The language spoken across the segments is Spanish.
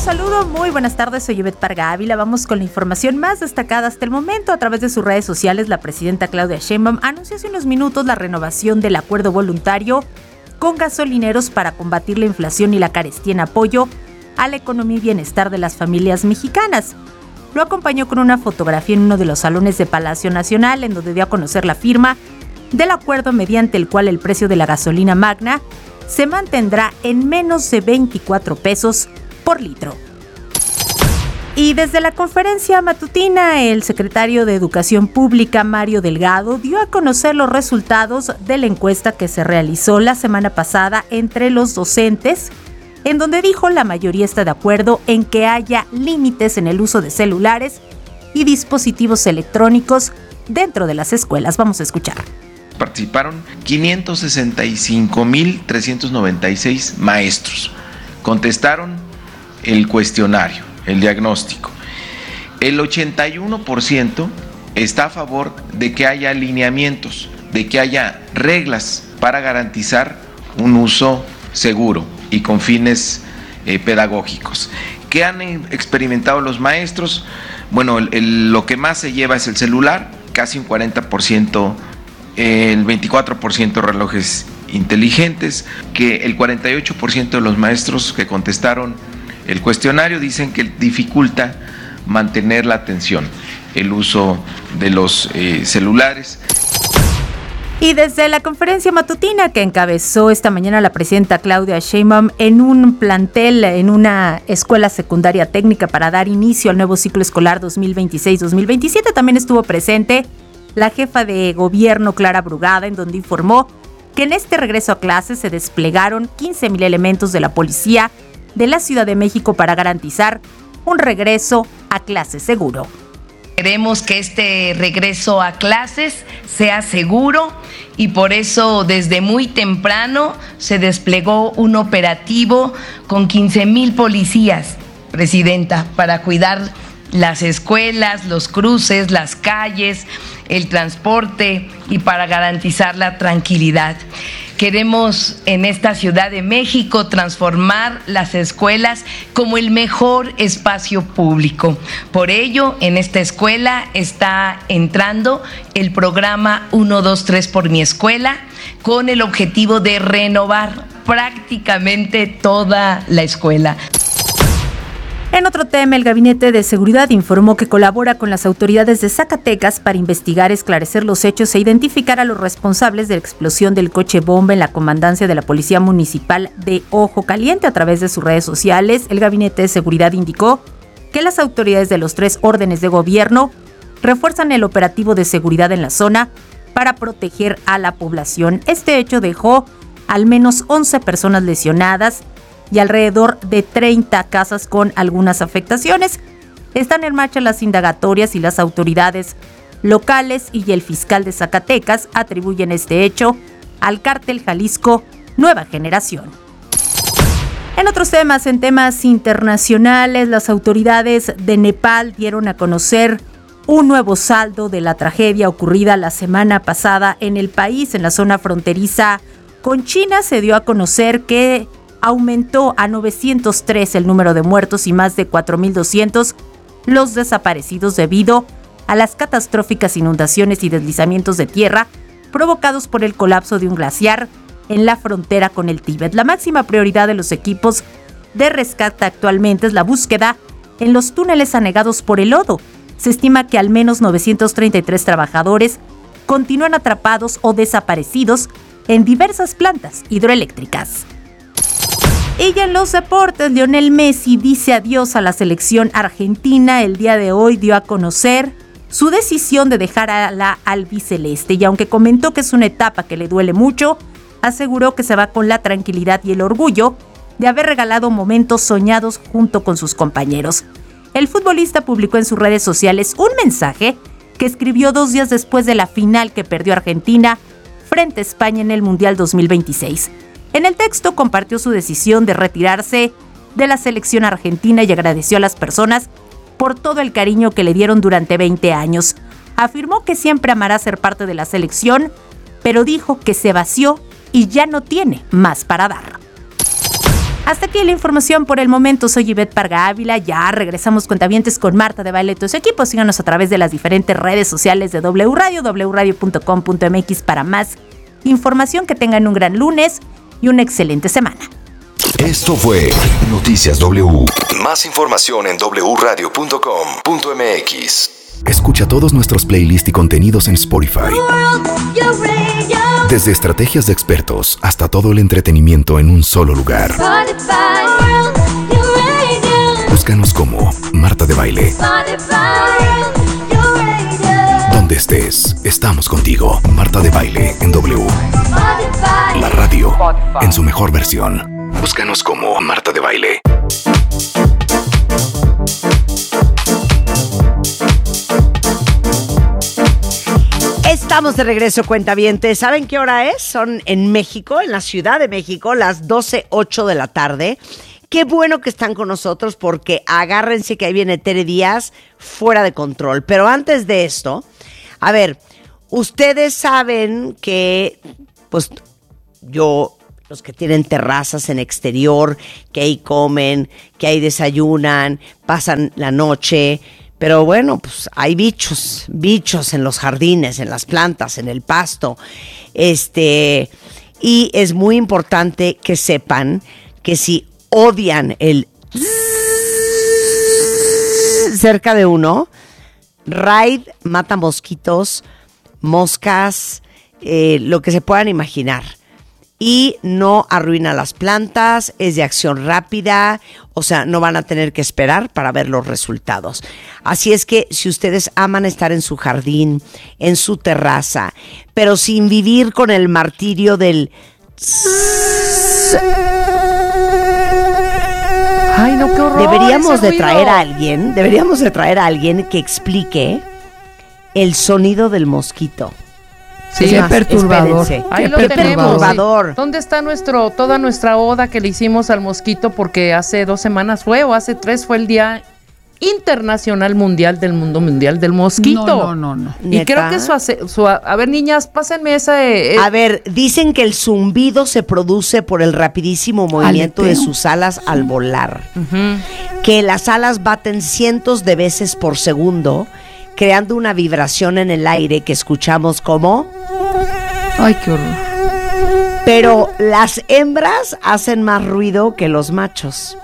saludo, muy buenas tardes, soy Ivette Parga Ávila. Vamos con la información más destacada hasta el momento. A través de sus redes sociales, la presidenta Claudia Sheinbaum anunció hace unos minutos la renovación del acuerdo voluntario con gasolineros para combatir la inflación y la carestía en apoyo a la economía y bienestar de las familias mexicanas. Lo acompañó con una fotografía en uno de los salones de Palacio Nacional, en donde dio a conocer la firma del acuerdo mediante el cual el precio de la gasolina magna se mantendrá en menos de 24 pesos por litro. Y desde la conferencia matutina, el secretario de Educación Pública, Mario Delgado, dio a conocer los resultados de la encuesta que se realizó la semana pasada entre los docentes, en donde dijo la mayoría está de acuerdo en que haya límites en el uso de celulares y dispositivos electrónicos dentro de las escuelas. Vamos a escuchar. Participaron 565,396 maestros. Contestaron el cuestionario, el diagnóstico. El 81% está a favor de que haya lineamientos, de que haya reglas para garantizar un uso seguro y con fines pedagógicos. ¿Qué han experimentado los maestros? Bueno, lo que más se lleva es el celular, casi un 40%, el 24% relojes inteligentes, que el 48% de los maestros que contestaron el cuestionario dicen que dificulta mantener la atención, el uso de los celulares. Y desde la conferencia matutina que encabezó esta mañana la presidenta Claudia Sheinbaum en un plantel, en una escuela secundaria técnica para dar inicio al nuevo ciclo escolar 2026-2027, también estuvo presente la jefa de gobierno Clara Brugada, en donde informó que en este regreso a clases se desplegaron 15,000 elementos de la policía de la Ciudad de México para garantizar un regreso a clases seguro. Queremos que este regreso a clases sea seguro y por eso desde muy temprano se desplegó un operativo con 15,000 policías, presidenta, para cuidar las escuelas, los cruces, las calles, el transporte y para garantizar la tranquilidad. Queremos en esta Ciudad de México transformar las escuelas como el mejor espacio público. Por ello, en esta escuela está entrando el programa 123 por mi escuela, con el objetivo de renovar prácticamente toda la escuela. En otro tema, el Gabinete de Seguridad informó que colabora con las autoridades de Zacatecas para investigar, esclarecer los hechos e identificar a los responsables de la explosión del coche bomba en la comandancia de la Policía Municipal de Ojo Caliente. A través de sus redes sociales, el Gabinete de Seguridad indicó que las autoridades de los 3 órdenes de gobierno refuerzan el operativo de seguridad en la zona para proteger a la población. Este hecho dejó al menos 11 personas lesionadas y alrededor de 30 casas con algunas afectaciones. Están en marcha las indagatorias y las autoridades locales y el fiscal de Zacatecas atribuyen este hecho al cártel Jalisco Nueva Generación. En otros temas, en temas internacionales, las autoridades de Nepal dieron a conocer un nuevo saldo de la tragedia ocurrida la semana pasada en el país. En la zona fronteriza con China se dio a conocer que aumentó a 903 el número de muertos y más de 4,200 los desaparecidos debido a las catastróficas inundaciones y deslizamientos de tierra provocados por el colapso de un glaciar en la frontera con el Tíbet. La máxima prioridad de los equipos de rescate actualmente es la búsqueda en los túneles anegados por el lodo. Se estima que al menos 933 trabajadores continúan atrapados o desaparecidos en diversas plantas hidroeléctricas. Y en los deportes, Lionel Messi dice adiós a la selección argentina. El día de hoy dio a conocer su decisión de dejar a la albiceleste y aunque comentó que es una etapa que le duele mucho, aseguró que se va con la tranquilidad y el orgullo de haber regalado momentos soñados junto con sus compañeros. El futbolista publicó en sus redes sociales un mensaje que escribió 2 días después de la final que perdió Argentina frente a España en el Mundial 2026. En el texto compartió su decisión de retirarse de la selección argentina y agradeció a las personas por todo el cariño que le dieron durante 20 años. Afirmó que siempre amará ser parte de la selección, pero dijo que se vació y ya no tiene más para dar. Hasta aquí la información por el momento. Soy Ivette Parga Ávila. Ya regresamos cuentavientes con Marta de Baile y todo su equipo. Síganos a través de las diferentes redes sociales de W Radio, wradio.com.mx para más información. Que tengan un gran lunes y una excelente semana. Esto fue Noticias W. Más información en wradio.com.mx. Escucha todos nuestros playlists y contenidos en Spotify. Desde estrategias de expertos hasta todo el entretenimiento en un solo lugar. Búscanos como Marta de Baile. Donde estés, estamos contigo. Marta de Baile en W. La radio en su mejor versión. Búscanos como Marta de Baile. Estamos de regreso, cuentavientes. ¿Saben qué hora es? Son en México, en la Ciudad de México, las 12:08 de la tarde. Qué bueno que están con nosotros porque agárrense que ahí viene Tere Díaz fuera de control. Pero antes de esto, a ver, ustedes saben que, pues, los que tienen terrazas en exterior, que ahí comen, que ahí desayunan, pasan la noche. Pero bueno, pues hay bichos en los jardines, en las plantas, en el pasto. Y es muy importante que sepan que si odian el cerca de uno, Raid mata mosquitos, moscas, lo que se puedan imaginar. Y no arruina las plantas, es de acción rápida, o sea, no van a tener que esperar para ver los resultados. Así es que si ustedes aman estar en su jardín, en su terraza, pero sin vivir con el martirio del... Ay, no, qué horror. Deberíamos de traer a alguien que explique el sonido del mosquito. Sí, qué perturbador. Ahí lo tenemos. Sí. ¿Dónde está toda nuestra oda que le hicimos al mosquito? Porque hace 2 semanas o hace 3 fue el Día Internacional Mundial del Mosquito. No. Y ¿neta? Creo que eso hace... a ver, niñas, pásenme esa... A ver, dicen que el zumbido se produce por el rapidísimo movimiento de sus alas al volar. Que las alas baten cientos de veces por segundo, creando una vibración en el aire que escuchamos como... Ay, qué horror. Pero las hembras hacen más ruido que los machos.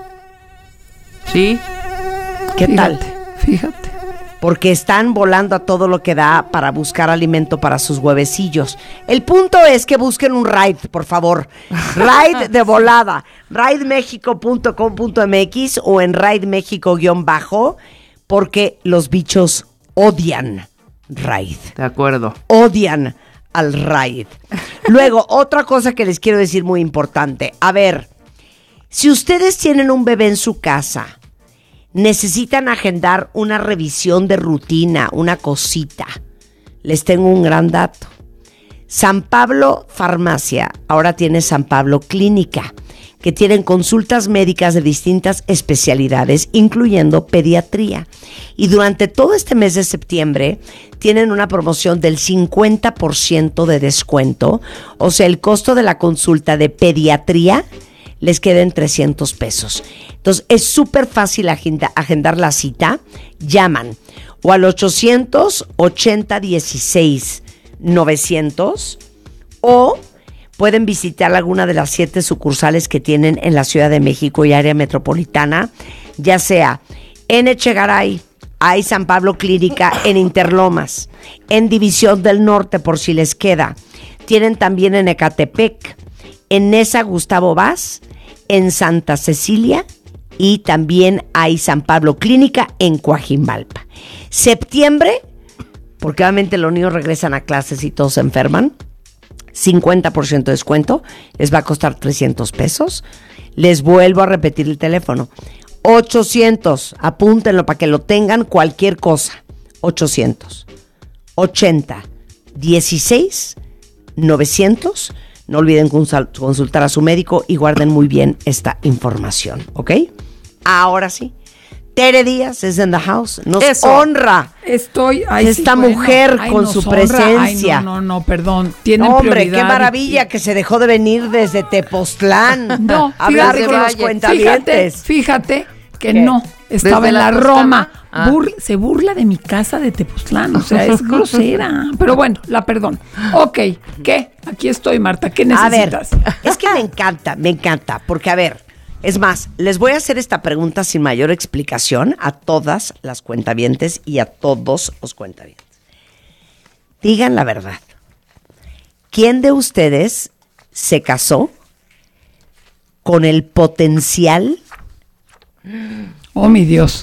¿Sí? ¿Qué tal? Fíjate. Porque están volando a todo lo que da para buscar alimento para sus huevecillos. El punto es que busquen un Raid, por favor. Raid de volada. raidmexico.com.mx o en Raid México _ porque los bichos odian Raid. De acuerdo. Odian al Raid. Luego, otra cosa que les quiero decir muy importante. A ver, si ustedes tienen un bebé en su casa, necesitan agendar una revisión de rutina, una cosita, les tengo un gran dato. San Pablo Farmacia ahora tiene San Pablo Clínica, que tienen consultas médicas de distintas especialidades, incluyendo pediatría. Y durante todo este mes de septiembre tienen una promoción del 50% de descuento. O sea, el costo de la consulta de pediatría les queda en $300. Entonces, es súper fácil agendar la cita. Llaman o al 800-8016-900 o pueden visitar alguna de las 7 sucursales que tienen en la Ciudad de México y área metropolitana, ya sea en Echegaray, hay San Pablo Clínica, en Interlomas, en División del Norte por si les queda. Tienen también en Ecatepec, en Nesa Gustavo Vaz, en Santa Cecilia y también hay San Pablo Clínica en Coajimalpa. Septiembre, porque obviamente los niños regresan a clases y todos se enferman, 50% de descuento, les va a costar $300. Les vuelvo a repetir el teléfono. 800, apúntenlo para que lo tengan cualquier cosa. 800-80-16-900. No olviden consultar a su médico y guarden muy bien esta información, ¿ok? Ahora sí, Tere Díaz es in the house. Nos Eso. honra. Estoy. Esta mujer con nos su honra. presencia. Ay, no, perdón. Tienen Hombre, prioridad qué maravilla que se dejó de venir desde Tepoztlán. No, a hablar fíjate, con los Valle. cuentavientes. Fíjate que ¿Qué? no. Estaba ¿Desde en la la Roma. Toscana? Ah. Se burla de mi casa de Tepoztlán. O sea, es grosera. Pero bueno, la perdono. Ok, ¿qué? Aquí estoy, Marta. ¿Qué A ver, necesitas? es que me encanta, porque a ver, es más, les voy a hacer esta pregunta sin mayor explicación a todas las cuentavientes y a todos los cuentavientes. Digan la verdad. ¿Quién de ustedes se casó con el potencial Oh, mi Dios.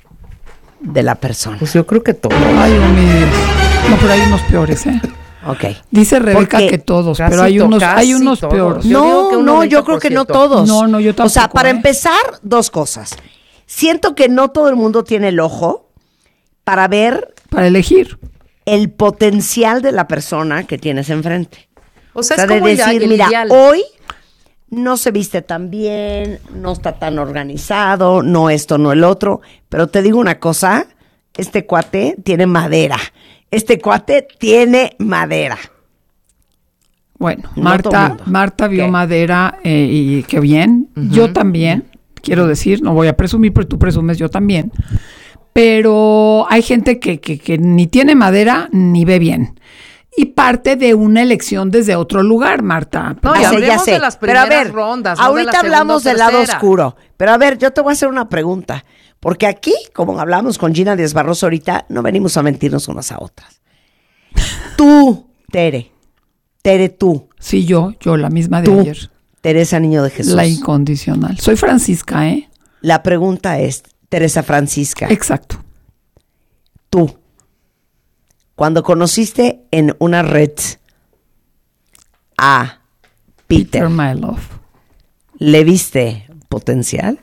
de la persona? Pues yo creo que todo. Ay, oh, mi Dios. No, pero hay unos peores, ¿eh? Ok. Dice Rebeca Porque que todos, casi pero hay unos todos. peores. Yo digo que un No, yo creo que no 90%. todos. No, yo O sea, tampoco, para ¿eh? empezar, dos cosas. Siento que no todo el mundo tiene el ojo para ver Para elegir. el potencial de la persona que tienes enfrente. O sea, O sea, es de como decir, el mira, ideal. hoy no se viste tan bien, no está tan organizado, no esto, no el otro, pero te digo una cosa, este cuate tiene madera. Este cuate tiene madera. Bueno, No todo el mundo. Marta vio ¿Qué? madera y qué bien. Yo también, quiero decir, no voy a presumir, pero tú presumes, yo también. Pero hay gente que ni tiene madera ni ve bien. Y parte de una elección desde otro lugar, Marta. No, y Ya sé, hablemos de las Pero a primeras ver, rondas, no de ahorita la segunda hablamos o del lado tercera. oscuro. Pero a ver, yo te voy a hacer una pregunta. Porque aquí, como hablamos con Gina Díaz Barroso ahorita, no venimos a mentirnos unas a otras. Tú, Tere, tú, Sí, yo, la misma de tú, ayer. Teresa Niño de Jesús. La incondicional. Soy Francisca, ¿eh? La pregunta es, Teresa Francisca, Exacto. tú, cuando conociste en una red a Peter, My love. ¿le viste potencial?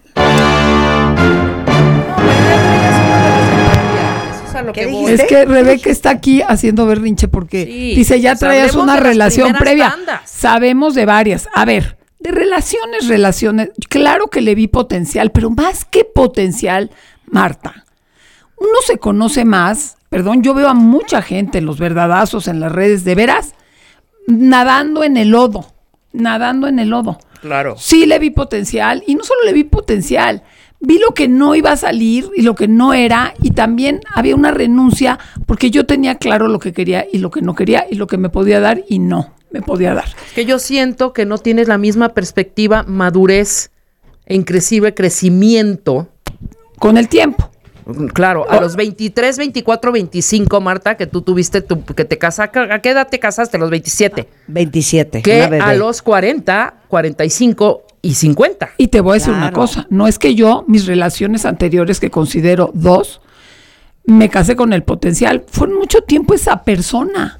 Eso es a lo ¿Qué que voy. dijiste? Es que Rebeca está aquí haciendo berrinche porque Sí, dice, ya pues traías hablemos una de las relación primeras previa. tandas. Sabemos de varias. A ver, de relaciones, claro que le vi potencial, pero más que potencial, Marta, uno se conoce más, perdón, yo veo a mucha gente en los verdadazos, en las redes, de veras, nadando en el lodo. Claro. Sí le vi potencial, y no solo le vi potencial, vi lo que no iba a salir y lo que no era, y también había una renuncia porque yo tenía claro lo que quería y lo que no quería y lo que me podía dar y no me podía dar. Que yo siento que no tienes la misma perspectiva, madurez e inclusive crecimiento. Con el tiempo. Claro, a los 23, 24, 25, Marta, que tú tuviste, que te casaste, ¿a qué edad te casaste? A los 27. 27. Que una bebé. a los 40, 45 y 50. Y te voy a decir una Claro. cosa, no es que yo, mis relaciones anteriores, que considero 2, me casé con el potencial, fueron mucho tiempo esa persona,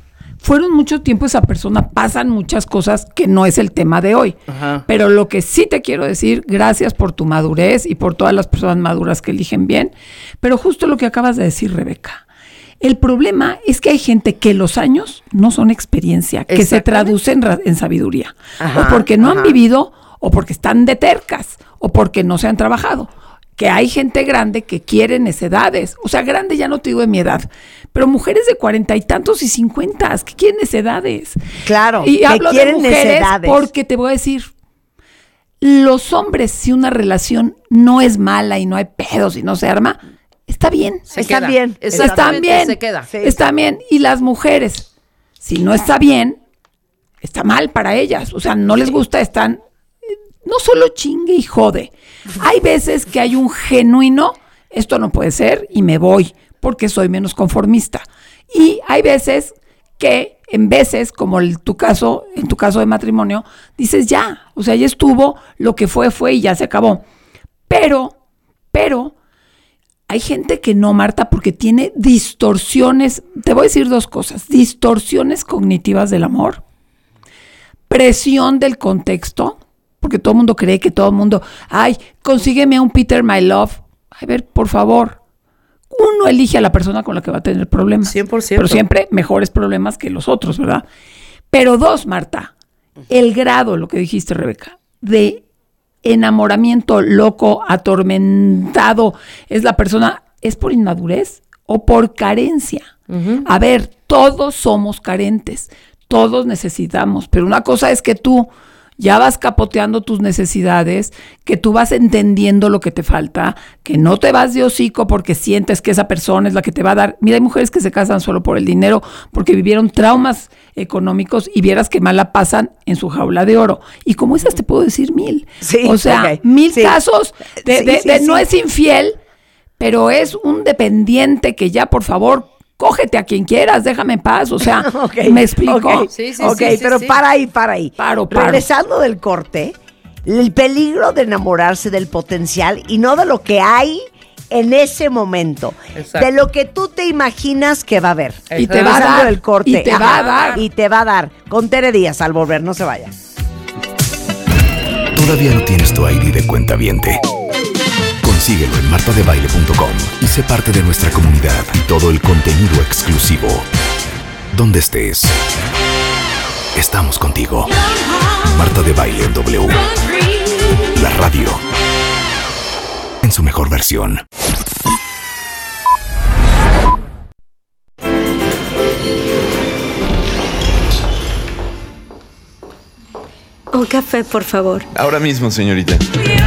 pasan muchas cosas que no es el tema de hoy. Ajá. Pero lo que sí te quiero decir, gracias por tu madurez y por todas las personas maduras que eligen bien, pero justo lo que acabas de decir, Rebeca, el problema es que hay gente que los años no son experiencia, que se Exactamente. traducen en sabiduría, Ajá, o porque no ajá. han vivido, o porque están de tercas, o porque no se han trabajado. Que hay gente grande que quiere necedades. O sea, grande ya no te digo de mi edad, pero mujeres de 40 y tantos y 50 que quieren necedades. Claro, Y que hablo de quieren mujeres necedades. porque te voy a decir, los hombres, si una relación no es mala y no hay pedos y no se arma, está bien. Están bien. Están Exactamente, bien. se queda. Sí. Están bien. Y las mujeres, si no está bien, está mal para ellas. O sea, no les gusta, están no solo chingue y jode. Hay veces que hay un genuino, esto no puede ser y me voy porque soy menos conformista. Y hay veces que en veces, como en tu caso de matrimonio, dices ya, o sea, ya estuvo, lo que fue y ya se acabó. Pero hay gente que no, Marta, porque tiene distorsiones, te voy a decir 2 cosas, distorsiones cognitivas del amor, presión del contexto, porque todo el mundo cree que todo el mundo, ay, consígueme a un Peter My Love. A ver, por favor, uno elige a la persona con la que va a tener problemas. 100%. Pero siempre mejores problemas que los otros, ¿verdad? Pero 2, Marta, el grado, lo que dijiste, Rebeca, de enamoramiento loco, atormentado, es la persona, ¿es por inmadurez o por carencia? A ver, todos somos carentes, todos necesitamos, pero una cosa es que tú ya vas capoteando tus necesidades, que tú vas entendiendo lo que te falta, que no te vas de hocico porque sientes que esa persona es la que te va a dar. Mira, hay mujeres que se casan solo por el dinero, porque vivieron traumas económicos y vieras que mal la pasan en su jaula de oro. Y como esas te puedo decir 1000. Sí, o sea, okay. 1000 Sí. casos de Sí. no es infiel, pero es un dependiente que ya, por favor, cógete a quien quieras, déjame en paz. O sea, Ok, ¿me explico? ok, pero para ahí. Paro. Regresando del corte, el peligro de enamorarse del potencial y no de lo que hay en ese momento. Exacto. De lo que tú te imaginas que va a haber. Y te va a Regresando dar, del corte. y te va a dar. Y te va a dar. Con Tere Díaz al volver, no se vaya. ¿Todavía no tienes tu ID de cuentaviente? Consíguelo en martadebaile.com y sé parte de nuestra comunidad y todo el contenido exclusivo. Donde estés, estamos contigo. Marta de Baile en W. La radio en su mejor versión. Un café, por favor. Ahora mismo, señorita.